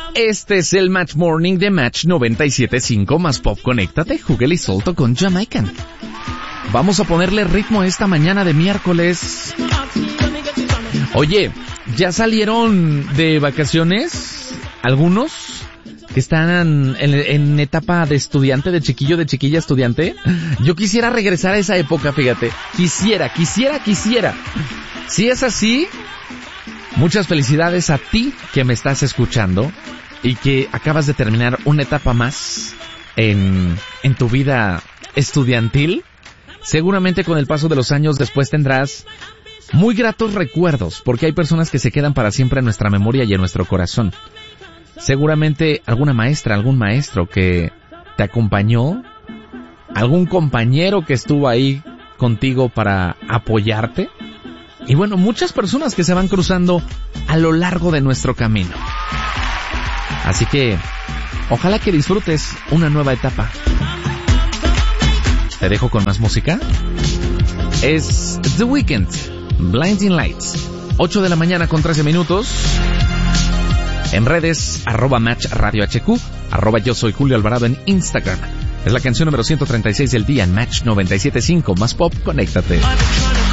Este es el Match Morning de Match 97.5 más Pop. Conéctate, Jugel y Solto con Jamaican. Vamos a ponerle ritmo esta mañana de miércoles. Oye, ¿ya salieron de vacaciones algunos que están en etapa de estudiante, de chiquillo, de chiquilla estudiante? Yo quisiera regresar a esa época, fíjate. Quisiera. Si es así, muchas felicidades a ti que me estás escuchando y que acabas de terminar una etapa más en tu vida estudiantil. Seguramente con el paso de los años después tendrás muy gratos recuerdos, porque hay personas que se quedan para siempre en nuestra memoria y en nuestro corazón. Seguramente alguna maestra, algún maestro que te acompañó, algún compañero que estuvo ahí contigo para apoyarte. Y bueno, muchas personas que se van cruzando a lo largo de nuestro camino. Así que, ojalá que disfrutes una nueva etapa. Te dejo con más música. Es The Weeknd, Blinding Lights. 8 de la mañana con 13 minutos. En redes, @Match Radio HQ, @yo soy Julio Alvarado en Instagram. Es la canción número 136 del día en Match 97.5 más Pop. Conéctate.